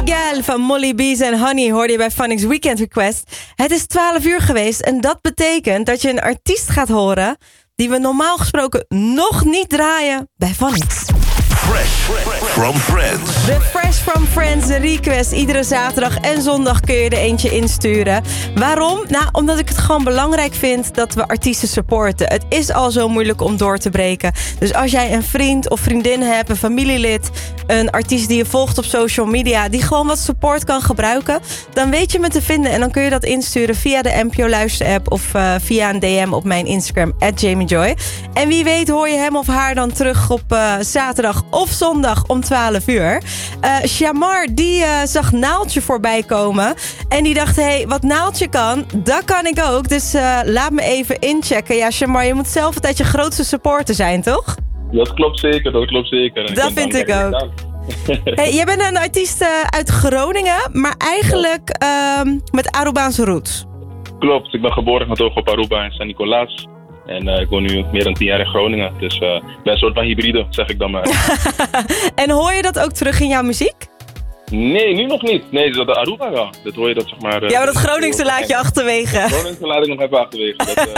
Miguel van Molly Bees en Honey hoorde je bij Phonics Weekend Request. Het is 12 uur geweest en dat betekent dat je een artiest gaat horen die we normaal gesproken nog niet draaien bij Phonics. Fresh from Friends. De Fresh from Friends, de request. Iedere zaterdag en zondag kun je er eentje insturen. Waarom? Nou, omdat ik het gewoon belangrijk vind dat we artiesten supporten. Het is al zo moeilijk om door te breken. Dus als jij een vriend of vriendin hebt, een familielid, een artiest die je volgt op social media, die gewoon wat support kan gebruiken, dan weet je me te vinden. En dan kun je dat insturen via de NPO Luister-app of via een DM op mijn Instagram, @JamieJoy. En wie weet hoor je hem of haar dan terug op zaterdag of zondag om 12 uur. Shamar, die zag Naaltje voorbij komen. En die dacht, hey, wat Naaltje kan, dat kan ik ook. Dus laat me even inchecken. Ja, Shamar, je moet zelf altijd je grootste supporter zijn, toch? Dat klopt zeker, Dat vind ik ook. Hey, jij bent een artiest uit Groningen, maar eigenlijk met Arubaanse roots. Klopt, ik ben geboren getogen op Aruba in Sint-Nicolaas. En ik woon nu meer dan 10 jaar in Groningen. Dus ik ben een soort van hybride, zeg ik dan maar. En hoor je dat ook terug in jouw muziek? Nee, nu nog niet. Nee, dat de Aruba wel. Dat hoor je dat zeg maar... ja, maar dat Groningse laat je achterwege. Dat Groningse laat ik nog even achterwege.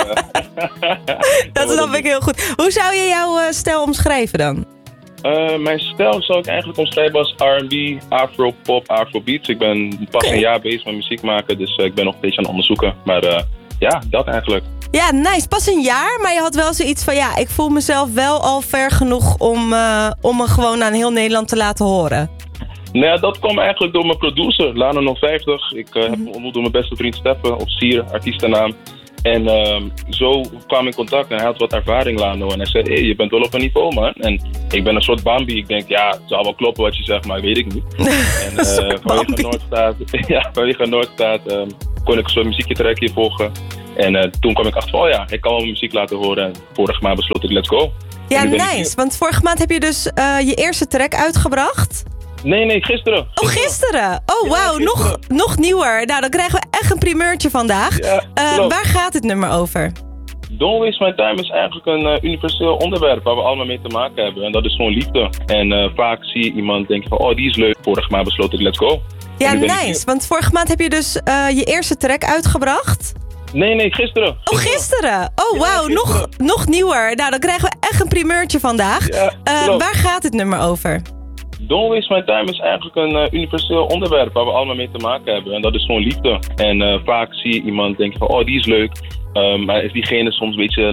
Dat snap ik heel goed. Hoe zou je jouw stijl omschrijven dan? Mijn stijl zou ik eigenlijk omschrijven als R&B, Afro-pop, Afrobeats. Ik ben pas een jaar bezig met muziek maken, dus ik ben nog een beetje aan het onderzoeken. Maar ja, dat eigenlijk. Ja, nice. Pas een jaar, maar je had wel zoiets van, ja, ik voel mezelf wel al ver genoeg om me gewoon aan heel Nederland te laten horen. Nou ja, dat kwam eigenlijk door mijn producer, Lano 050. Ik heb hem ontmoet door mijn beste vriend Steffen, of Sier, artiestennaam. En zo kwam ik in contact en hij had wat ervaring, Lano. En hij zei, hey, je bent wel op een niveau, man. En ik ben een soort Bambi. Ik denk, ja, het zal wel kloppen wat je zegt, maar weet ik niet. En vanwege Noordstaat kon ik een soort muziekje track hier volgen. En toen kwam ik achter van, oh ja, ik kan wel mijn muziek laten horen. En vorige maand besloot ik, let's go. Ja, nice. Want vorige maand heb je dus je eerste track uitgebracht. Nee, gisteren. Oh, gisteren? Oh, wauw, nog nieuwer. Nou, dan krijgen we echt een primeurtje vandaag. Ja, waar gaat het nummer over? Don't Waste My Time is eigenlijk een universeel onderwerp waar we allemaal mee te maken hebben. En dat is gewoon liefde. En vaak zie je iemand denken van, oh, die is leuk. Vorige maand besloot ik, let's go. Ja, nice. Want vorige maand heb je dus je eerste track uitgebracht. Nee, gisteren. Oh, gisteren? Oh, wauw, nog nieuwer. Nou, dan krijgen we echt een primeurtje vandaag. Ja, waar gaat het nummer over? Don't Waste My Time is eigenlijk een universeel onderwerp waar we allemaal mee te maken hebben. En dat is gewoon liefde. En vaak zie je iemand denken van, oh, die is leuk. Maar is diegene soms een beetje